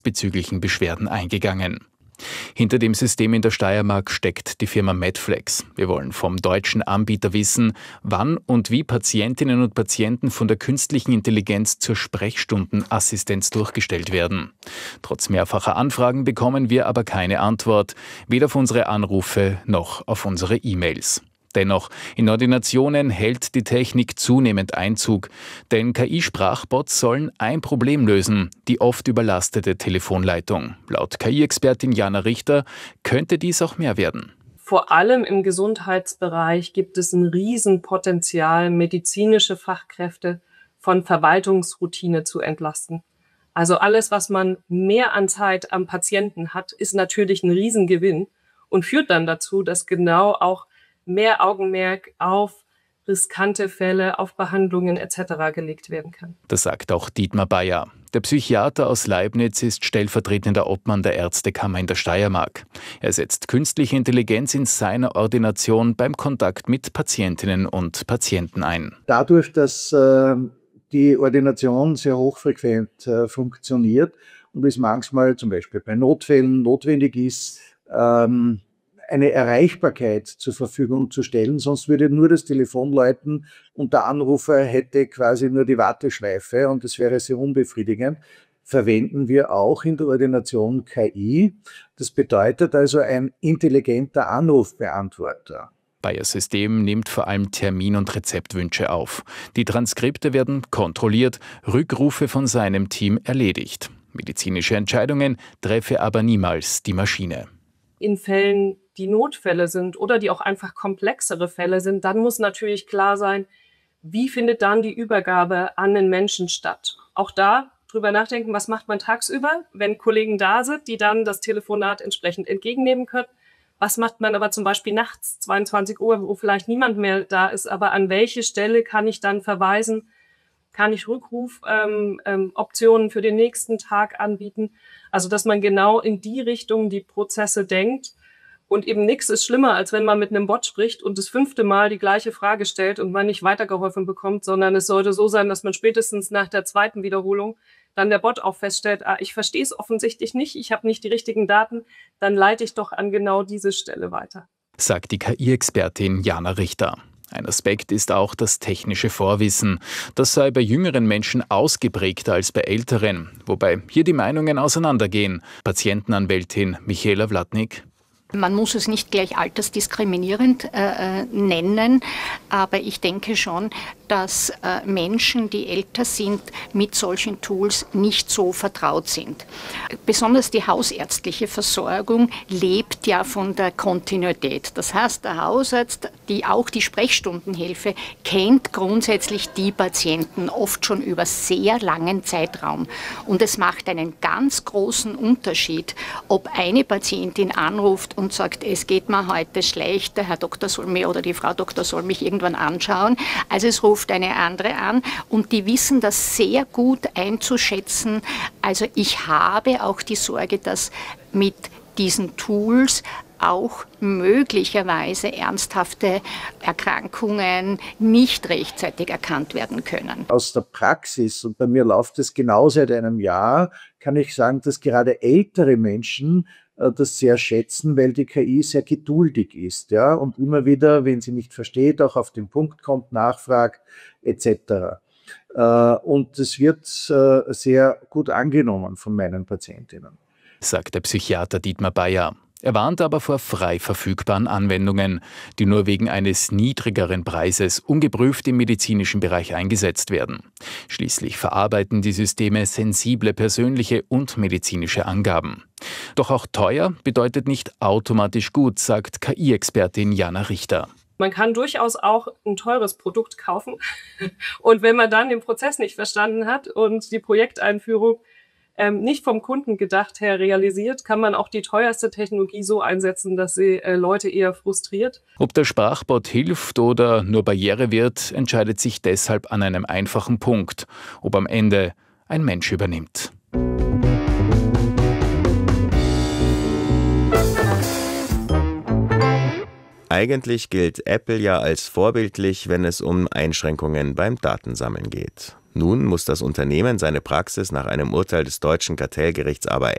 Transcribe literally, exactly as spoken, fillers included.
bezüglichen Beschwerden eingegangen. Hinter dem System in der Steiermark steckt die Firma Medflex. Wir wollen vom deutschen Anbieter wissen, wann und wie Patientinnen und Patienten von der künstlichen Intelligenz zur Sprechstundenassistenz durchgestellt werden. Trotz mehrfacher Anfragen bekommen wir aber keine Antwort, weder auf unsere Anrufe noch auf unsere E-Mails. Dennoch, in Ordinationen hält die Technik zunehmend Einzug, denn K I-Sprachbots sollen ein Problem lösen, die oft überlastete Telefonleitung. Laut K I-Expertin Jana Richter könnte dies auch mehr werden. Vor allem im Gesundheitsbereich gibt es ein Riesenpotenzial, medizinische Fachkräfte von Verwaltungsroutine zu entlasten. Also alles, was man mehr an Zeit am Patienten hat, ist natürlich ein Riesengewinn und führt dann dazu, dass genau auch mehr Augenmerk auf riskante Fälle, auf Behandlungen et cetera gelegt werden kann. Das sagt auch Dietmar Bayer. Der Psychiater aus Leibniz ist stellvertretender Obmann der Ärztekammer in der Steiermark. Er setzt künstliche Intelligenz in seiner Ordination beim Kontakt mit Patientinnen und Patienten ein. Dadurch, dass äh, die Ordination sehr hochfrequent äh, funktioniert und es manchmal zum Beispiel bei Notfällen notwendig ist, ähm, eine Erreichbarkeit zur Verfügung zu stellen, sonst würde nur das Telefon läuten und der Anrufer hätte quasi nur die Warteschleife und das wäre sehr unbefriedigend, verwenden wir auch in der Ordination K I. Das bedeutet also ein intelligenter Anrufbeantworter. Bayers System nimmt vor allem Termin- und Rezeptwünsche auf. Die Transkripte werden kontrolliert, Rückrufe von seinem Team erledigt. Medizinische Entscheidungen treffe aber niemals die Maschine. In Fällen, die Notfälle sind oder die auch einfach komplexere Fälle sind, dann muss natürlich klar sein, wie findet dann die Übergabe an den Menschen statt. Auch da drüber nachdenken, was macht man tagsüber, wenn Kollegen da sind, die dann das Telefonat entsprechend entgegennehmen können. Was macht man aber zum Beispiel nachts, zweiundzwanzig Uhr, wo vielleicht niemand mehr da ist, aber an welche Stelle kann ich dann verweisen? Kann ich Rückrufoptionen ähm, ähm, für den nächsten Tag anbieten? Also, dass man genau in die Richtung die Prozesse denkt. Und eben nichts ist schlimmer, als wenn man mit einem Bot spricht und das fünfte Mal die gleiche Frage stellt und man nicht weitergeholfen bekommt, sondern es sollte so sein, dass man spätestens nach der zweiten Wiederholung dann der Bot auch feststellt, ah, ich verstehe es offensichtlich nicht, ich habe nicht die richtigen Daten, dann leite ich doch an genau diese Stelle weiter. Sagt die K I-Expertin Jana Richter. Ein Aspekt ist auch das technische Vorwissen. Das sei bei jüngeren Menschen ausgeprägter als bei älteren, wobei hier die Meinungen auseinandergehen. Patientenanwältin Michaela Wladnik. Man muss es nicht gleich altersdiskriminierend äh, nennen, aber ich denke schon, dass äh, Menschen, die älter sind, mit solchen Tools nicht so vertraut sind. Besonders die hausärztliche Versorgung lebt ja von der Kontinuität. Das heißt, der Hausarzt, die auch die Sprechstundenhilfe, kennt grundsätzlich die Patienten oft schon über sehr langen Zeitraum. Und es macht einen ganz großen Unterschied, ob eine Patientin anruft und sagt, es geht mir heute schlecht, der Herr Doktor soll mich oder die Frau Doktor soll mich irgendwann anschauen. Also es ruft eine andere an und die wissen das sehr gut einzuschätzen. Also ich habe auch die Sorge, dass mit diesen Tools auch möglicherweise ernsthafte Erkrankungen nicht rechtzeitig erkannt werden können. Aus der Praxis, und bei mir läuft es genau seit einem Jahr, kann ich sagen, dass gerade ältere Menschen äh, das sehr schätzen, weil die K I sehr geduldig ist, ja, und immer wieder, wenn sie nicht versteht, auch auf den Punkt kommt, nachfragt et cetera. Äh, und es wird äh, sehr gut angenommen von meinen Patientinnen. Sagt der Psychiater Dietmar Bayer. Er warnt aber vor frei verfügbaren Anwendungen, die nur wegen eines niedrigeren Preises ungeprüft im medizinischen Bereich eingesetzt werden. Schließlich verarbeiten die Systeme sensible persönliche und medizinische Angaben. Doch auch teuer bedeutet nicht automatisch gut, sagt K I-Expertin Jana Richter. Man kann durchaus auch ein teures Produkt kaufen und wenn man dann den Prozess nicht verstanden hat und die Projekteinführung Ähm, nicht vom Kunden gedacht her realisiert, kann man auch die teuerste Technologie so einsetzen, dass sie äh, Leute eher frustriert. Ob der Sprachbot hilft oder nur Barriere wird, entscheidet sich deshalb an einem einfachen Punkt, ob am Ende ein Mensch übernimmt. Eigentlich gilt Apple ja als vorbildlich, wenn es um Einschränkungen beim Datensammeln geht. Nun muss das Unternehmen seine Praxis nach einem Urteil des deutschen Kartellgerichts aber